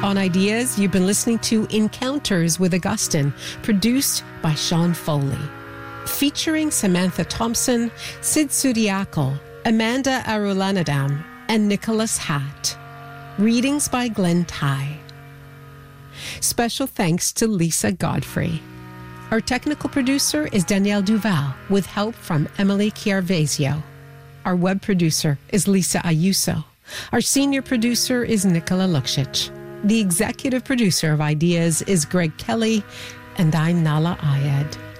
On Ideas, you've been listening to Encounters with Augustine, produced by Sean Foley. Featuring Samantha Thompson, Sid Sudiakal, Amanda Arulanadam, and Nicholas Hatt. Readings by Glenn Ty. Special thanks to Lisa Godfrey. Our technical producer is Danielle Duval, with help from Emily Chiarvesio. Our web producer is Lisa Ayuso. Our senior producer is Nicola Luksic. The executive producer of Ideas is Greg Kelly, and I'm Nala Ayed.